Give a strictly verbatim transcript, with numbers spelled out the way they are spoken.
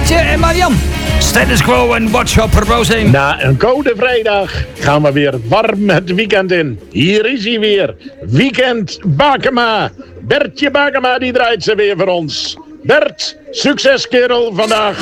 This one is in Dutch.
Bertje en Marian. Status Quo en Watch Your Proposing. Na een koude vrijdag gaan we weer warm het weekend in. Hier is hij weer. Weekend Bakema. Bertje Bakema die draait ze weer voor ons. Bert, succes kerel vandaag.